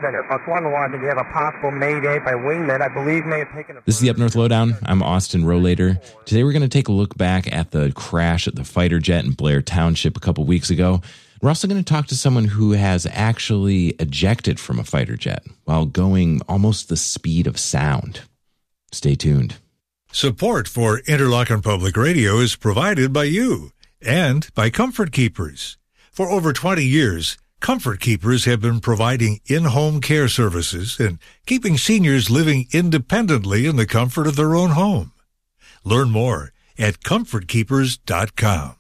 Center. Buck 1-1, did you have a possible mayday by wingman? I believe may have taken a... This is the Up North Lowdown. I'm Austin Rollator. Today we're going to take a look back at the crash at the fighter jet in Blair Township a couple weeks ago. We're also going to talk to someone who has actually ejected from a fighter jet while going almost the speed of sound. Stay tuned. Support for Interlochen Public Radio is provided by you and by Comfort Keepers. For over 20 years, Comfort Keepers have been providing in-home care services and keeping seniors living independently in the comfort of their own home. Learn more at comfortkeepers.com.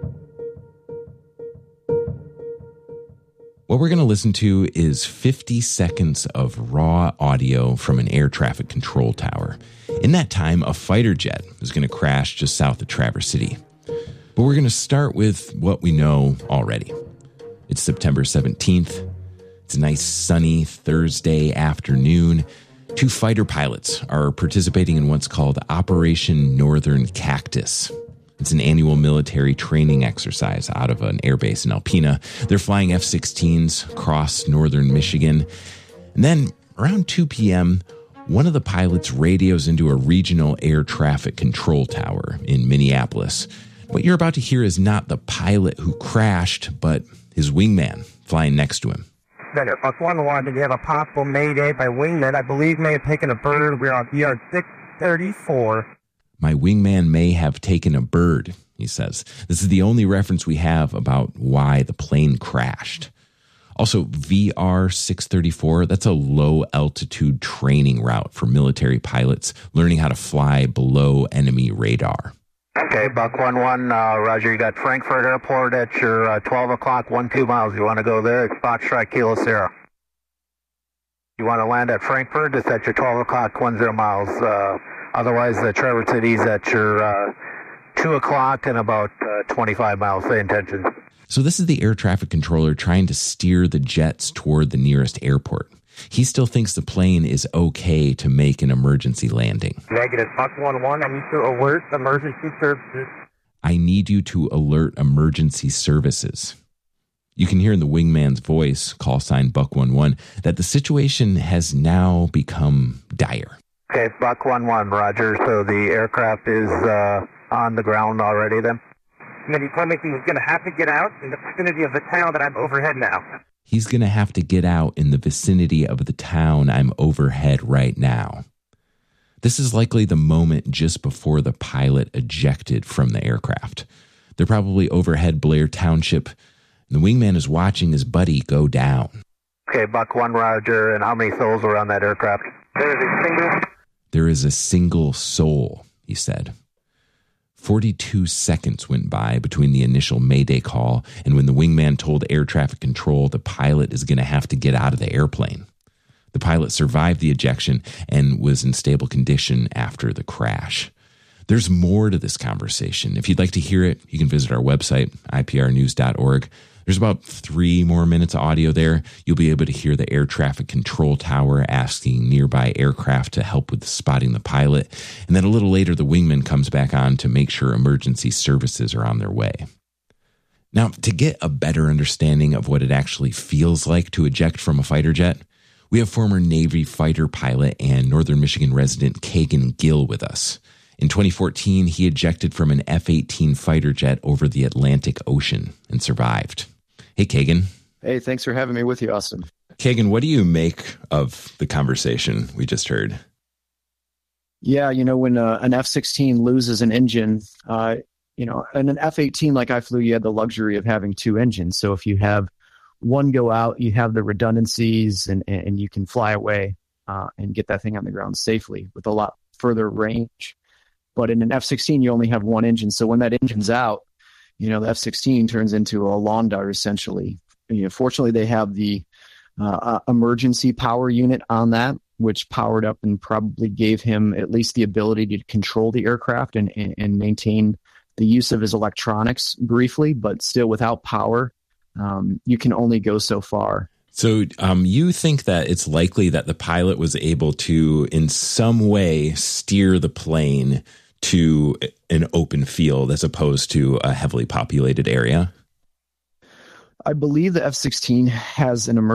What we're going to listen to is 50 seconds of raw audio from an air traffic control tower. In that time, a fighter jet was going to crash just south of Traverse City. But we're going to start with what we know already. It's September 17th. It's a nice sunny Thursday afternoon. Two fighter pilots are participating in what's called Operation Northern Cactus. It's an annual military training exercise out of an airbase in Alpena. They're flying F-16s across northern Michigan. And then around 2 p.m., one of the pilots radios into a regional air traffic control tower in Minneapolis. What you're about to hear is not the pilot who crashed, but his wingman flying next to him. Center. Buck 1-1, did you have a possible mayday by wingman? I believe may have taken a bird. We're on ER 634. My wingman may have taken a bird, he says. This is the only reference we have about why the plane crashed. Also, VR 634, that's a low-altitude training route for military pilots learning how to fly below enemy radar. Okay, Buck 1-1, Roger, you got Frankfurt Airport at your 12 o'clock, 12 miles. You want to go there? It's Foxtrot Kilo Sierra. You want to land at Frankfurt? It's at your 12 o'clock, 10 miles. Otherwise, Traverse City's at your 2 o'clock and about 25 miles, say intention. So this is the air traffic controller trying to steer the jets toward the nearest airport. He still thinks the plane is okay to make an emergency landing. Negative. Buck 1-1, I need to alert emergency services. I need you to alert emergency services. You can hear in the wingman's voice, call sign Buck 1-1, that the situation has now become dire. Okay, Buck 1-1, Roger. So the aircraft is on the ground already then? And then he told me he was going to have to get out in the vicinity of the town that I'm overhead now. He's going to have to get out in the vicinity of the town I'm overhead right now. This is likely the moment just before the pilot ejected from the aircraft. They're probably overhead Blair Township, and the wingman is watching his buddy go down. Okay, Buck 1, Roger. And how many souls were on that aircraft? There is a single soul, he said. 42 seconds went by between the initial Mayday call and when the wingman told air traffic control the pilot is going to have to get out of the airplane. The pilot survived the ejection and was in stable condition after the crash. There's more to this conversation. If you'd like to hear it, you can visit our website, iprnews.org. There's about 3 more minutes of audio there. You'll be able to hear the air traffic control tower asking nearby aircraft to help with spotting the pilot. And then a little later, the wingman comes back on to make sure emergency services are on their way. Now, to get a better understanding of what it actually feels like to eject from a fighter jet, we have former Navy fighter pilot and Northern Michigan resident Kagan Gill with us. In 2014, he ejected from an F-18 fighter jet over the Atlantic Ocean and survived. Hey, Kagan. Hey, thanks for having me with you, Austin. Kagan, what do you make of the conversation we just heard? Yeah, when an F-16 loses an engine, and an F-18 like I flew, you had the luxury of having 2 engines. So if you have one go out, you have the redundancies and you can fly away and get that thing on the ground safely with a lot further range. But in an F-16, you only have one engine. So when that engine's out, the F-16 turns into a lawn dart, essentially. Fortunately, they have the emergency power unit on that, which powered up and probably gave him at least the ability to control the aircraft and maintain the use of his electronics briefly, but still without power, you can only go so far. So you think that it's likely that the pilot was able to, in some way, steer the plane to an open field as opposed to a heavily populated area? I believe the F-16 has an